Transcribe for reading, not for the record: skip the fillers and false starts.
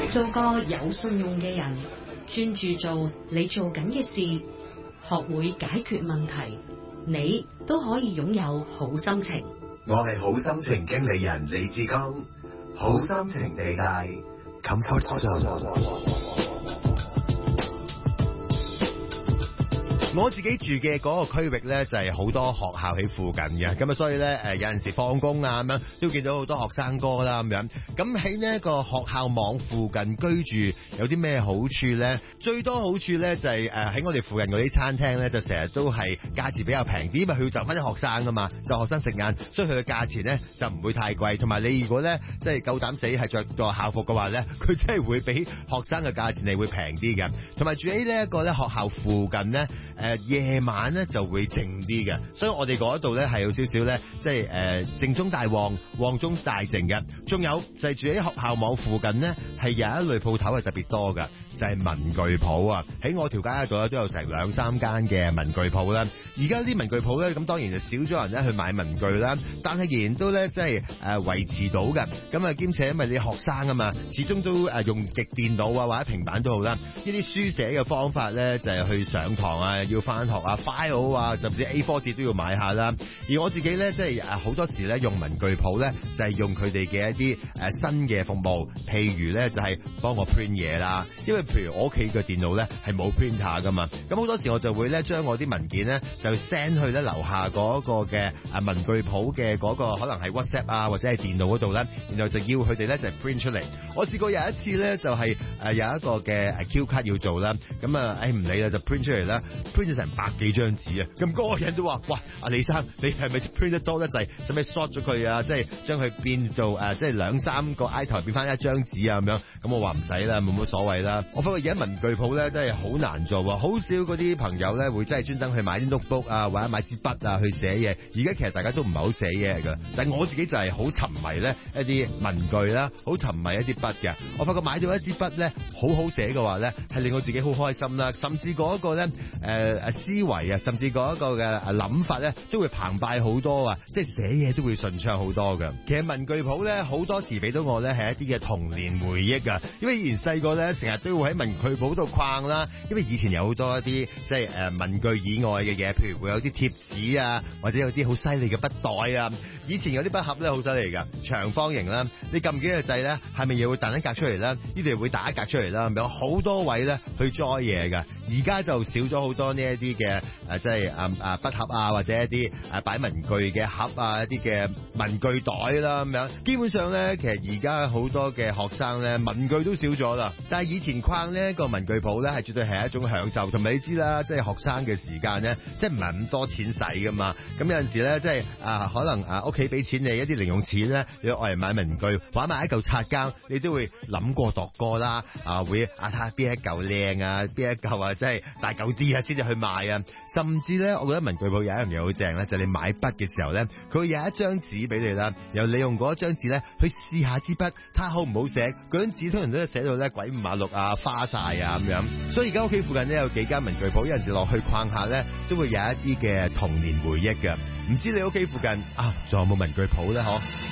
做個有信用嘅人，專注做你做緊嘅事，學會解決問題，你都可以擁有好心情。 我係好心情經理人李志剛，好心情地帶 Comfort Zone。 我自己住嘅嗰個區域咧，就係好多學校喺附近嘅，咁啊，所以咧有陣時放工啊咁樣，都見到好多學生哥啦咁樣。咁喺呢一個學校網附近居住有啲咩好處咧？最多好處咧就係喺我哋附近嗰啲餐廳咧，就成日都係價錢比較平啲，因為佢要就翻啲學生噶嘛，就學生食晏，所以佢嘅價錢咧就唔會太貴。同埋你如果咧即係夠膽死係着個校服嘅話咧，佢真係會比學生嘅價錢係會平啲嘅。同埋住喺呢一個咧學校附近咧。夜晚咧就會靜啲嘅，所以我哋嗰度咧係有少少咧，即係靜中帶旺，旺中帶靜嘅。仲有就係住喺學校網附近咧，係有一類鋪頭係特別多嘅，就係文具鋪啊。喺我條街嗰度咧都有成2-3間嘅文具鋪啦。而家啲文具鋪咧，咁當然就少咗人咧去買文具啦，但係仍然都咧即係維持到嘅。咁啊兼且因為你學生啊嘛，始終都用極電腦啊或者平板都好啦，呢啲書寫嘅方法咧就係去上堂啊，要翻學啊 file 啊，甚至 A4 紙都要買下啦。而我自己咧即係好多時咧用文具鋪咧就係用佢哋嘅一啲新嘅服務，譬如咧就係幫我 print 嘢啦。因為譬如我屋企嘅電腦咧係冇 printer 噶嘛，咁好多時我就會咧將我啲文件咧就 send 去咧樓下嗰個嘅文具鋪嘅嗰個可能係 WhatsApp 啊或者係電腦嗰度咧，然後就要佢哋咧就 print 出嚟。我試過有一次咧就係有一個嘅 Q 卡要做啦，咁啊唔理啦就 print 出嚟啦，print 咗成100幾張紙啊！咁嗰個人都話：，哇，阿李生，你係咪 print 得多得滯？使唔使 short 咗佢啊？即係將佢變做即係2-3個 item 變翻一張紙啊咁樣。咁我話唔使啦，冇乜所謂啦。我發覺而家文具鋪咧真係好難做啊，好少嗰啲朋友咧會真係專登去買啲 notebook 啊或者買支筆啊去寫嘢。而家其實大家都唔係好寫嘢㗎，但係我自己就係好沉迷咧一啲文具啦，好沉迷一啲筆嘅。我發覺買到一支筆咧好好寫嘅話咧，係令我自己好開心啦，甚至嗰一個咧思維啊，甚至嗰一個嘅諗法咧，都會澎湃好多啊！即係寫嘢都會順暢好多㗎。其實文具鋪咧好多時俾到我咧係一啲嘅童年回憶啊！因為以前細個咧成日都會喺文具鋪度逛啦，因為以前有好多一啲即係文具以外嘅嘢，譬如會有啲貼紙啊，或者有啲好犀利嘅筆袋啊。以前有啲筆盒咧好犀利㗎，長方形啦，你撳幾個掣咧，係咪又會彈一格出嚟啦？呢度會打一格出嚟啦，有好多位咧去裝嘢㗎。而家就少咗好多呢一啲嘅即係筆盒啊，或者一啲擺文具嘅盒啊，一啲嘅文具袋啦咁樣。基本上咧，其實而家好多嘅學生咧，文具都少咗啦。但係以前逛呢個文具鋪咧，係絕對係一種享受。同埋你知啦，即係學生嘅時間咧，即係唔係咁多錢使噶嘛。咁有陣時咧，即係可能屋企俾錢你一啲零用錢咧，你愛嚟買文具，玩埋一嚿擦膠，你都會諗過度過啦。會睇下邊一嚿靚啊，邊一嚿啊，即係大嚿啲啊，先至去買啊。甚至咧，我覺得文具鋪有一樣嘢好正咧，就係你買筆嘅時候咧，佢會有一張紙俾你啦，然後你用嗰一張紙咧去試下支筆，睇下好唔好寫。嗰張紙通常都係寫到咧鬼五馬六啊，花晒啊咁樣。所以而家屋企附近咧有幾間文具鋪，有陣時落去逛下咧，都會有一啲嘅童年回憶㗎。唔知你屋企附近仲有冇文具鋪咧？嗬？